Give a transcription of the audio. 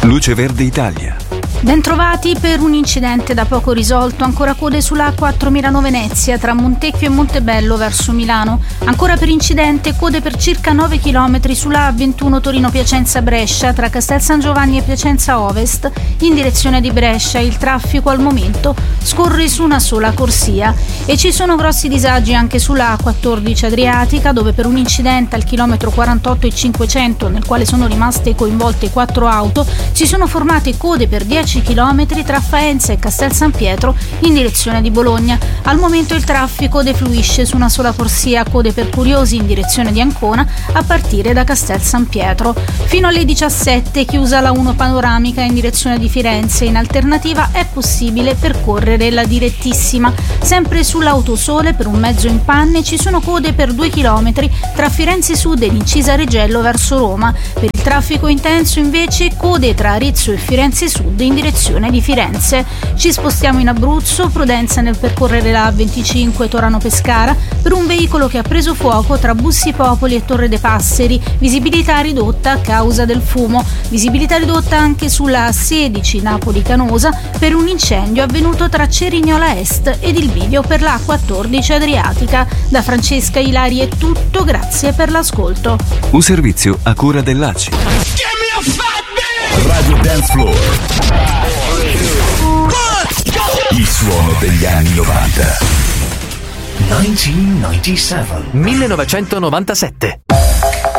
Luce Verde Italia. Bentrovati. Per un incidente da poco risolto, ancora code sulla A4 Milano-Venezia tra Montecchio e Montebello verso Milano. Ancora per incidente, code per circa 9 km sulla A21 Torino-Piacenza-Brescia tra Castel San Giovanni e Piacenza Ovest in direzione di Brescia. Il traffico al momento scorre su una sola corsia e ci sono grossi disagi anche sulla A14 Adriatica, dove per un incidente al chilometro 48 e 500, nel quale sono rimaste coinvolte 4 auto, si sono formate code per 10 km tra Faenza e Castel San Pietro in direzione di Bologna. Al momento il traffico defluisce su una sola corsia, code per curiosi in direzione di Ancona a partire da Castel San Pietro. Fino alle 17 chiusa la 1 panoramica in direzione di Firenze. In alternativa è possibile percorrere la direttissima. Sempre sull'Autosole per un mezzo in panne ci sono code per 2 km tra Firenze Sud e l'Incisa Regello verso Roma. Per il traffico intenso invece code tra Arezzo e Firenze Sud in direzione di Firenze. Ci spostiamo in Abruzzo, prudenza nel percorrere la A25 Torano-Pescara per un veicolo che ha preso fuoco tra Bussi Popoli e Torre dei Passeri, visibilità ridotta a causa del fumo. Visibilità ridotta anche sulla A16 Napoli-Canosa per un incendio avvenuto tra Cerignola Est ed il bivio per la A14 Adriatica. Da Francesca Ilari è tutto, grazie per l'ascolto. Un servizio a cura dell'ACI. Radio Dance Floor. Il suono degli anni 90. 1997.